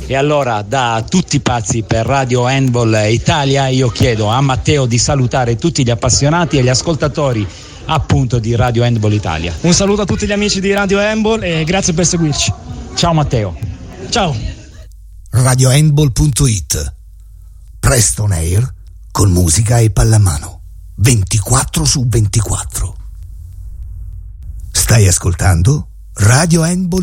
E allora, da tutti i pazzi per Radio Handball Italia, io chiedo a Matteo di salutare tutti gli appassionati e gli ascoltatori appunto di Radio Handball Italia. Un saluto a tutti gli amici di Radio Handball e grazie per seguirci. Ciao Matteo. Ciao. RadioHandball.it. Presto on air con musica e pallamano 24/24. Stai ascoltando Radio Handball